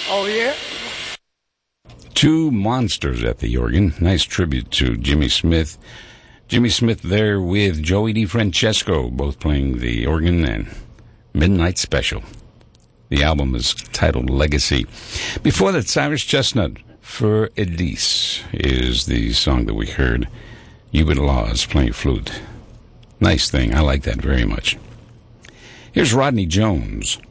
Oh, yeah? Two monsters at the organ. Nice tribute to Jimmy Smith. Jimmy Smith there with Joey DeFrancesco, both playing the organ and Midnight Special. The album is titled Legacy. Before that, Cyrus Chestnut, For Elise, is the song that we heard. Hubert Laws playing flute. Nice thing. I like that very much. Here's Rodney Jones.